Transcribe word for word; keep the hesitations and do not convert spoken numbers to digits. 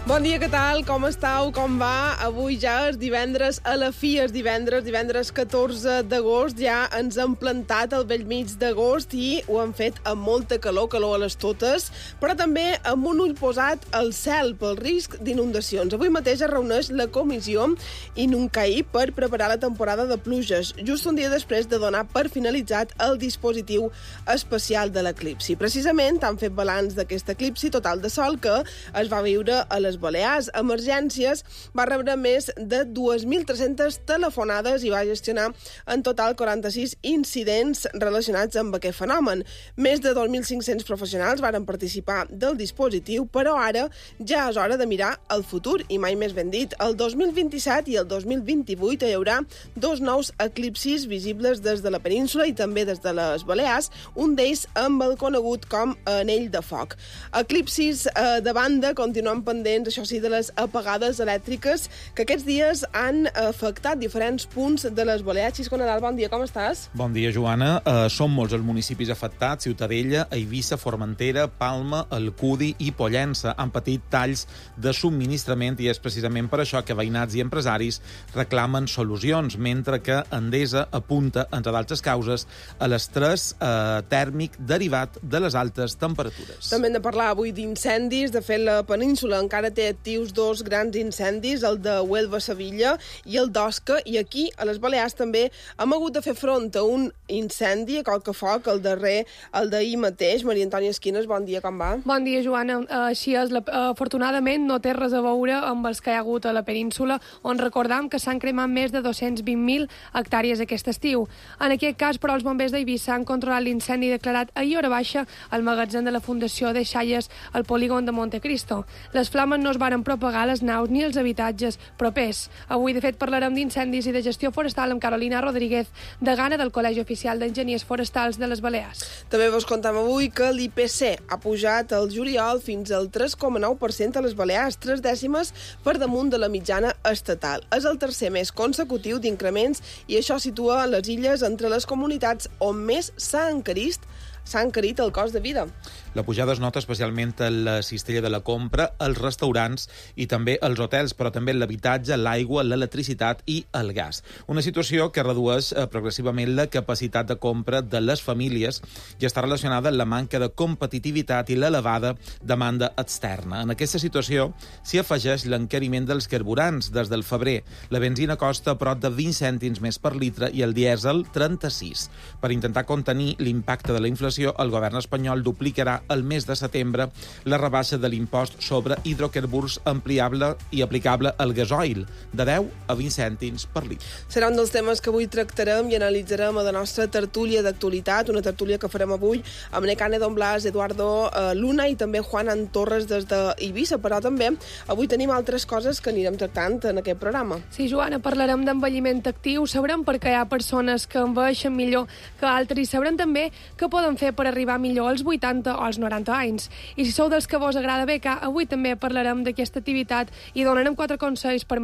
Bon dia, què tal? Com estàu? Com va? Avui ja és divendres, a la fi és divendres, divendres catorze d'agost, ja ens hem plantat al bell mig d'agost i ho hem fet amb molta calor, calor a les totes, però també amb un ull posat al cel pel risc d'inundacions. Avui mateix es reuneix la comissió Inuncaí per preparar la temporada de pluges, just un dia després de donar per finalitzat el dispositiu especial de l'eclipsi. Precisament han fet balanç d'aquest eclipsi total de sol que es va viure a les Balears. Emergències va rebre més de dos mil tres-centes telefonades i va gestionar en total quaranta-sis incidents relacionats amb aquest fenomen. Més de dos mil cinc-cents professionals varen participar del dispositiu, però ara ja és hora de mirar el futur, i mai més ben dit. El dos mil vint-i-set i el dos mil vint-i-vuit hi haurà dos nous eclipsis visibles des de la península i també des de les Balears, un d'ells amb el conegut com anell de foc. Eclipsis eh, de banda continuen pendents, això sí, de les apagades elèctriques que aquests dies han afectat diferents punts de les Balears. Xisco Nadal, bon dia, com estàs? Bon dia, Joana. Uh, són molts els municipis afectats: Ciutadella, Eivissa, Formentera, Palma, Alcudi i Pollença. Han patit talls de subministrament i és precisament per això que veïnats i empresaris reclamen solucions, mentre que Endesa apunta, entre d'altres causes, a l'estrès uh, tèrmic derivat de les altes temperatures. També hem de parlar avui d'incendis. De fet, la península encara té actius dos grans incendis, el de Huelva-Sevilla i el d'Osca, i aquí, a les Balears, també hem hagut de fer front a un incendi a Colcafoc, el darrer, el d'ahir mateix. Maria Antònia Esquines, bon dia, com va? Bon dia, Joana. Així és, la, afortunadament no té res a veure amb els que hi ha hagut a la península, on recordam que s'han cremat més de dos-cents vint mil hectàrees aquest estiu. En aquest cas, però, els bombers d'Eivissa han controlat l'incendi declarat ahir hora baixa al magatzem de la Fundació de Xalles al polígon de Montecristo. Les flames no es varen propagar a les naus ni als habitatges propers. Avui, de fet, parlarem d'incendis i de gestió forestal amb Carolina Rodríguez, degana del Col·legi Oficial d'Enginyers Forestals de les Balears. També vos contem avui que l'I P C ha pujat el juliol fins al tres coma nou per cent a les Balears, tres dècimes per damunt de la mitjana estatal. És el tercer mes consecutiu d'increments i això situa les illes entre les comunitats on més s'ha encarit s'ha encarit el cost de vida. La pujada es nota especialment a la cistella de la compra, als restaurants i també als hotels, però també l'habitatge, l'aigua, l'electricitat i el gas. Una situació que redueix eh, progressivament la capacitat de compra de les famílies i està relacionada amb la manca de competitivitat i l'elevada demanda externa. En aquesta situació s'hi afegeix l'encariment dels carburants. Des del febrer, la benzina costa prop de vint cèntims més per litre i el dièsel trenta-sis. Per intentar contenir l'impacte de la inflació, el govern espanyol duplicarà el mes de setembre la rebaixa de l'impost sobre hidrocarburs ampliable i aplicable al gasoil, de deu a vint cèntims per litre. Serà un dels temes que avui tractarem i analitzarem a la nostra tertúlia d'actualitat, una tertúlia que farem avui amb Necane Don Blas, Eduardo eh, Luna i també Juan Torres des d'Eivissa, però també avui tenim altres coses que anirem tractant en aquest programa. Sí, Joana, parlarem d'envelliment actiu, sabrem per què hi ha persones que envelleixen millor que altres i sabrem també què poden fer per arribar millor als vuitanta o als noranta anys. I si sou dels que vos agrada becar, avui també parlarem d'aquesta activitat i donarem quatre consells per